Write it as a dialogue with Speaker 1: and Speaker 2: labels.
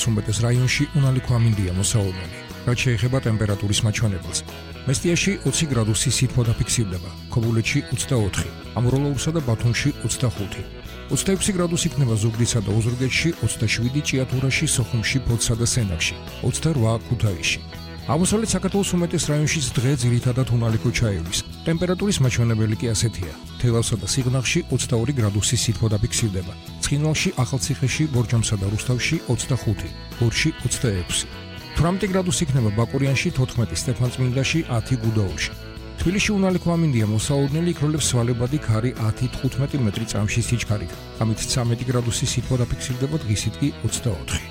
Speaker 1: უმეტეს რაიონში უნალიქო ამინდია მოსაოდნელი. რაც შეეხება ტემპერატურის მაჩვენებელს. მესტიაში 20 გრადუსი სითბო დაფიქსირდება, ქობულეთში 24, ამუროლოურსა და ბათუმში 25. 26 გრადუსი იქნება ზუგდიდსა და ოზურგეთში, 27 ჭიათურაში, სოხუმში, ფოთსა და სენაკში, 28 ქუთაისში. აღმოსავლეთ საქართველოს უმეტეს რაიონში დღე ძირითადად უნალიქო ჩაივლის. ტემპერატურის მაჩვენებელი კი ასეთია: თელავსა და სიღნაღში 22 გრადუსი სითბო დაფიქსირდება, ცხინვალში, ახალციხეში, ბორჯომსა და რუსთავში 25, გორში 26. 18 გრადუსი იქნება ბაკურიანში, 14 სტეფანწმინდაში, 10 გუდაუთში. თბილისში უნალიქო ამინდია მოსაოდნელი, იქროლებს სვალებადი ქარი 10-15 მეტრი წამში სიჩქარით. ამით 13 გრადუსი სითბო დაფიქსირდება, დღისით კი 24.